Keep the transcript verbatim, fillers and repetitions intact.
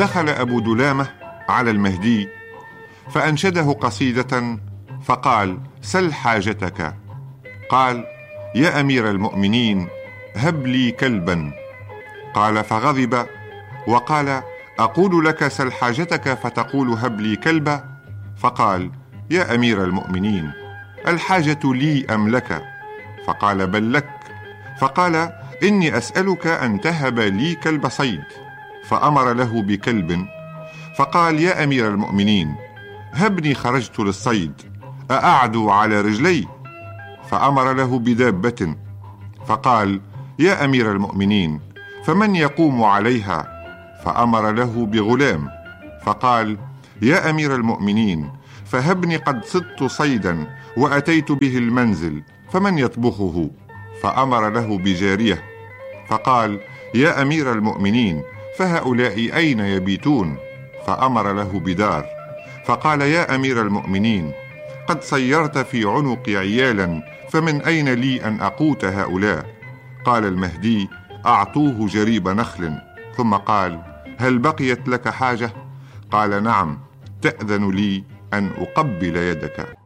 دخل أبو دلامة على المهدي فأنشده قصيدة فقال: سل حاجتك. قال: يا أمير المؤمنين هب لي كلبا. قال فغضب وقال: أقول لك سل حاجتك فتقول هب لي كلبا؟ فقال: يا أمير المؤمنين الحاجة لي أم لك؟ فقال: بل لك. فقال: إني أسألك أن تهب لي كلب صيد. فأمر له بكلب. فقال: يا أمير المؤمنين هبني خرجت للصيد، أأعدو على رجلي؟ فأمر له بدابة. فقال: يا أمير المؤمنين فمن يقوم عليها؟ فأمر له بغلام. فقال: يا أمير المؤمنين فهبني قد صدت صيدا وأتيت به المنزل، فمن يطبخه؟ فأمر له بجارية. فقال: يا أمير المؤمنين فهؤلاء أين يبيتون؟ فأمر له بدار. فقال: يا أمير المؤمنين قد صيرت في عنقي عيالا، فمن أين لي أن أقوت هؤلاء؟ قال المهدي: أعطوه جريب نخل. ثم قال: هل بقيت لك حاجة؟ قال: نعم، تأذن لي أن أقبل يدك.